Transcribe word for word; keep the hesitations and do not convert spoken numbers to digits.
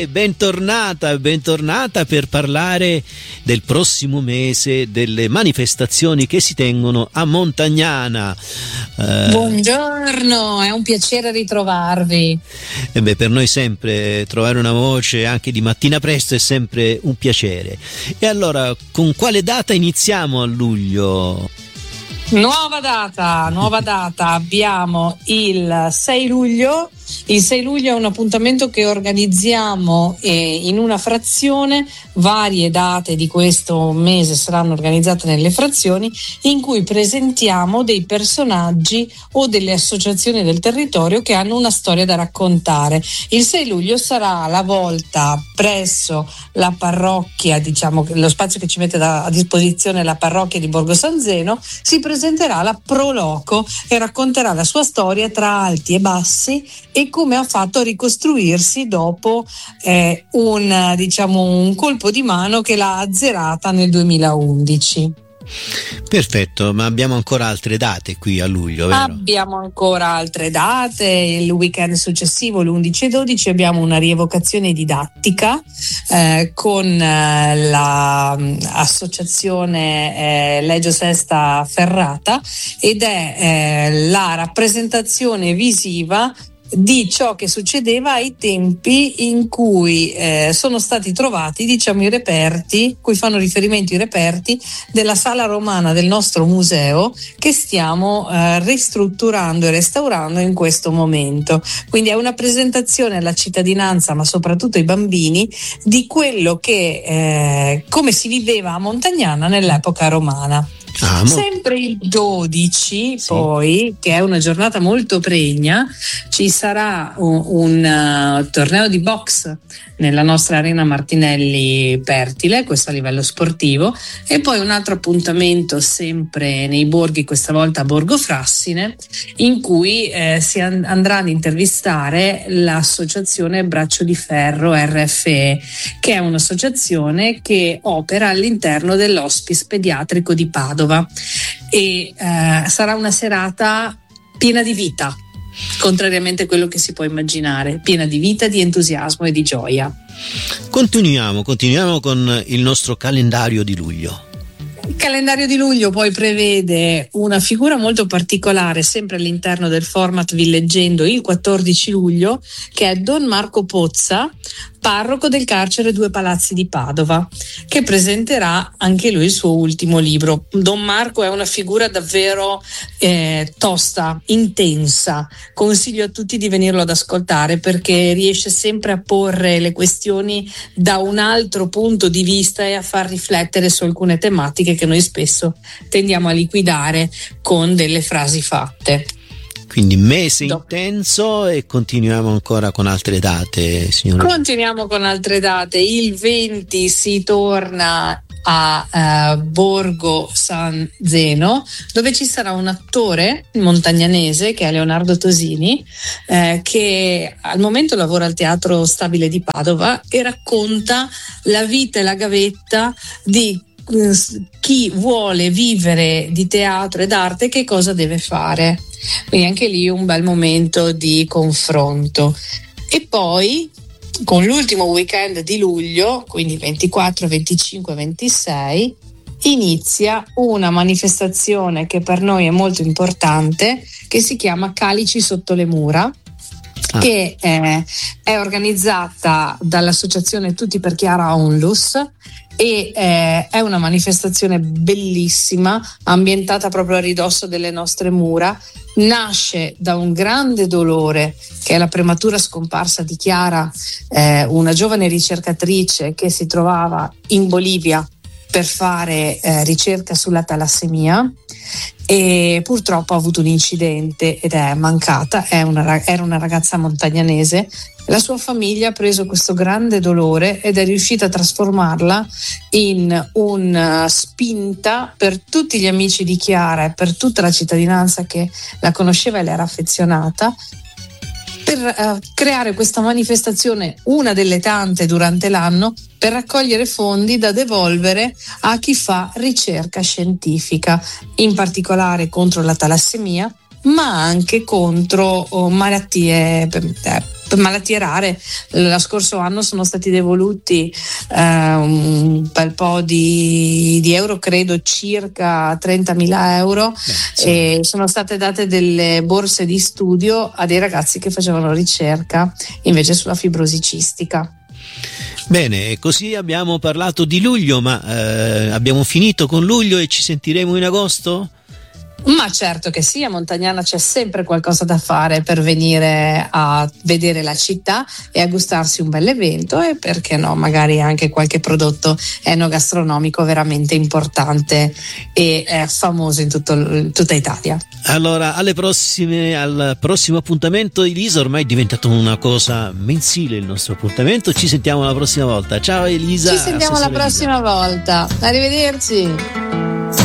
Bentornata, bentornata per parlare del prossimo mese, delle manifestazioni che si tengono a Montagnana. Eh, Buongiorno, è un piacere ritrovarvi. E beh, per noi sempre trovare una voce anche di mattina presto è sempre un piacere. E allora, con quale data iniziamo a luglio? Nuova data, nuova data, abbiamo il sei luglio. Il sei luglio è un appuntamento che organizziamo eh, in una frazione. Varie date di questo mese saranno organizzate nelle frazioni, in cui presentiamo dei personaggi o delle associazioni del territorio che hanno una storia da raccontare. Il sei luglio sarà la volta presso la parrocchia, diciamo lo spazio che ci mette da, a disposizione la parrocchia di Borgo San Zeno, si presenterà la Pro Loco e racconterà la sua storia tra alti e bassi e come ha fatto a ricostruirsi dopo eh, un, diciamo, un colpo di mano che l'ha azzerata nel duemilaundici. Perfetto, ma abbiamo ancora altre date qui a luglio, vero? Abbiamo ancora altre date. Il weekend successivo, l'undici e dodici, abbiamo una rievocazione didattica eh, con eh, l'associazione eh, Legio Sesta Ferrata, ed è eh, la rappresentazione visiva di ciò che succedeva ai tempi in cui eh, sono stati trovati, diciamo, i reperti, cui fanno riferimento i reperti della sala romana del nostro museo che stiamo eh, ristrutturando e restaurando in questo momento. Quindi è una presentazione alla cittadinanza, ma soprattutto ai bambini, di quello che eh, come si viveva a Montagnana nell'epoca romana. Ah, sempre il dodici, sì. Poi, che è una giornata molto pregna, ci sarà un, un uh, torneo di box nella nostra arena Martinelli Pertile, questo a livello sportivo, e poi un altro appuntamento sempre nei borghi, questa volta a Borgo Frassine, in cui eh, si and- andrà ad intervistare l'associazione Braccio di Ferro R F E, che è un'associazione che opera all'interno dell'Hospice Pediatrico di Padova, e eh, sarà una serata piena di vita, contrariamente a quello che si può immaginare, piena di vita, di entusiasmo e di gioia. Continuiamo, continuiamo con il nostro calendario di luglio. Il calendario di luglio poi prevede una figura molto particolare, sempre all'interno del format Villeggendo, il quattordici luglio, che è Don Marco Pozza, parroco del carcere Due Palazzi di Padova, che presenterà anche lui il suo ultimo libro. Don Marco è una figura davvero eh, tosta, intensa. Consiglio a tutti di venirlo ad ascoltare, perché riesce sempre a porre le questioni da un altro punto di vista e a far riflettere su alcune tematiche che noi spesso tendiamo a liquidare con delle frasi fatte. Quindi mese intenso, e continuiamo ancora con altre date, signora. Continuiamo con altre date. Il venti si torna a uh, Borgo San Zeno, dove ci sarà un attore montagnanese che è Leonardo Tosini, eh, che al momento lavora al Teatro Stabile di Padova e racconta la vita e la gavetta di chi vuole vivere di teatro ed arte, che cosa deve fare. Quindi anche lì un bel momento di confronto. E poi con l'ultimo weekend di luglio, quindi ventiquattro, venticinque, ventisei, inizia una manifestazione che per noi è molto importante, che si chiama Calici sotto le mura, ah. che è, è organizzata dall'associazione Tutti per Chiara Onlus, e eh, è una manifestazione bellissima, ambientata proprio a ridosso delle nostre mura. Nasce da un grande dolore, che è la prematura scomparsa di Chiara, eh, una giovane ricercatrice che si trovava in Bolivia per fare eh, ricerca sulla talassemia, e purtroppo ha avuto un incidente ed è mancata. È una, era una ragazza montagnanese. La sua famiglia ha preso questo grande dolore ed è riuscita a trasformarla in una spinta per tutti gli amici di Chiara e per tutta la cittadinanza che la conosceva e le era affezionata, per uh, creare questa manifestazione, una delle tante durante l'anno, per raccogliere fondi da devolvere a chi fa ricerca scientifica, in particolare contro la talassemia, ma anche contro oh, malattie eh, malattie rare. Lo scorso anno sono stati devoluti eh, un bel po' di, di euro, credo circa trentamila euro. Beh, e sono state date delle borse di studio a dei ragazzi che facevano ricerca invece sulla fibrosi cistica. Bene, così abbiamo parlato di luglio, ma eh, abbiamo finito con luglio e ci sentiremo in agosto? Ma certo che sì, a Montagnana c'è sempre qualcosa da fare per venire a vedere la città e a gustarsi un bel evento, e perché no, magari anche qualche prodotto enogastronomico veramente importante e eh, famoso in tutto, tutta Italia. Allora, alle prossime, al prossimo appuntamento, Elisa. Ormai è diventato una cosa mensile il nostro appuntamento. Ci sentiamo la prossima volta. Ciao Elisa. Ci sentiamo la prossima Elisa. volta. Arrivederci.